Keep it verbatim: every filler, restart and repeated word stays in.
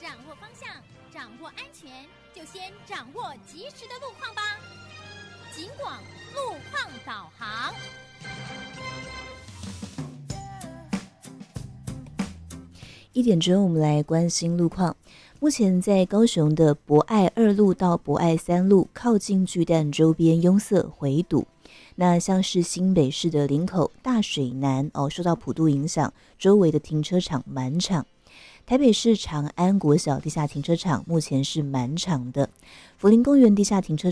掌握方向，掌握安全，就先掌握及时的路况吧。警广路况导航。 一点钟，我们来关心路况。目前在高雄的博爱二路到博爱三路靠近巨蛋周边拥塞回堵。那像是新北市的林口大水南哦，受到普渡影响，周围的停车场满场。台北市长安国小地下停车场目前是满场的，福林公园地下停车